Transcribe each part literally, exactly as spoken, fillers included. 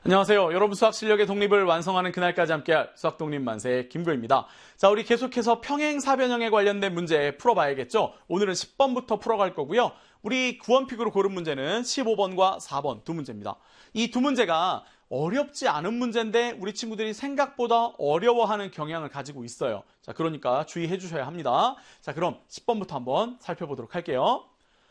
안녕하세요. 여러분 수학 실력의 독립을 완성하는 그날까지 함께할 수학 독립 만세 김구입니다. 자, 우리 계속해서 평행사변형에 관련된 문제 풀어봐야겠죠. 오늘은 십 번부터 풀어갈 거고요. 우리 구원픽으로 고른 문제는 십오 번과 사 번 두 문제입니다. 이 두 문제가 어렵지 않은 문제인데 우리 친구들이 생각보다 어려워하는 경향을 가지고 있어요. 자, 그러니까 주의해 주셔야 합니다. 자, 그럼 십 번부터 한번 살펴보도록 할게요.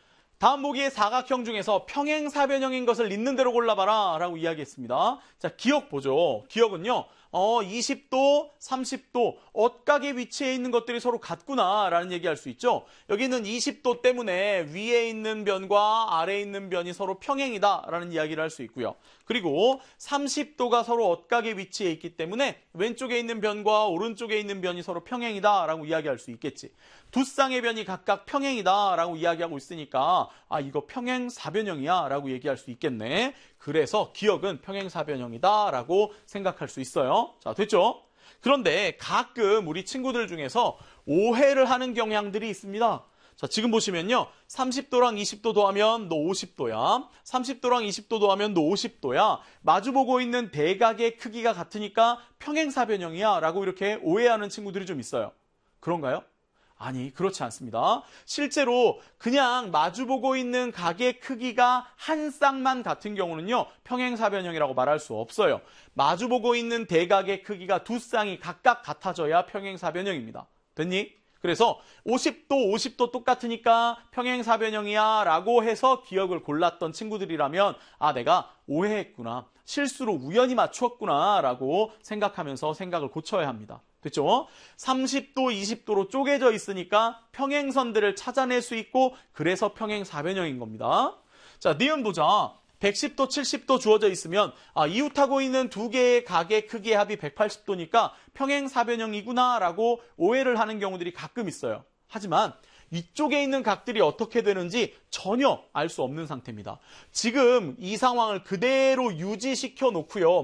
다음 보기의 사각형 중에서 평행사변형인 것을 있는 대로 골라봐라 라고 이야기했습니다. 자, 기억 보죠. 기억은요. 어, 이십 도, 삼십 도 엇각의 위치에 있는 것들이 서로 같구나 라는 얘기할 수 있죠. 여기는 이십 도 때문에 위에 있는 변과 아래에 있는 변이 서로 평행이다 라는 이야기를 할 수 있고요. 그리고 삼십 도가 서로 엇각의 위치에 있기 때문에 왼쪽에 있는 변과 오른쪽에 있는 변이 서로 평행이다 라고 이야기할 수 있겠지. 두 쌍의 변이 각각 평행이다 라고 이야기하고 있으니까 아, 이거 평행사변형이야 라고 얘기할 수 있겠네. 그래서 기억은 평행사변형이다 라고 생각할 수 있어요. 자, 됐죠? 그런데 가끔 우리 친구들 중에서 오해를 하는 경향들이 있습니다. 자, 지금 보시면요. 삼십 도랑 이십 도 더하면 너 오십 도야. 삼십 도랑 이십 도 더하면 너 오십 도야. 마주보고 있는 대각의 크기가 같으니까 평행사변형이야 라고 이렇게 오해하는 친구들이 좀 있어요. 그런가요? 아니, 그렇지 않습니다. 실제로 그냥 마주보고 있는 각의 크기가 한 쌍만 같은 경우는요, 평행사변형이라고 말할 수 없어요. 마주보고 있는 대각의 크기가 두 쌍이 각각 같아져야 평행사변형입니다. 됐니? 그래서 오십 도, 오십 도 똑같으니까 평행사변형이야 라고 해서 기억을 골랐던 친구들이라면 아, 내가 오해했구나. 실수로 우연히 맞추었구나 라고 생각하면서 생각을 고쳐야 합니다. 됐죠? 삼십 도, 이십 도로 쪼개져 있으니까 평행선들을 찾아낼 수 있고 그래서 평행사변형인 겁니다. 자, 니은 보자. 백십 도, 칠십 도 주어져 있으면 아, 이웃하고 있는 두 개의 각의 크기의 합이 백팔십 도니까 평행사변형이구나 라고 오해를 하는 경우들이 가끔 있어요. 하지만 이쪽에 있는 각들이 어떻게 되는지 전혀 알 수 없는 상태입니다. 지금 이 상황을 그대로 유지시켜 놓고요.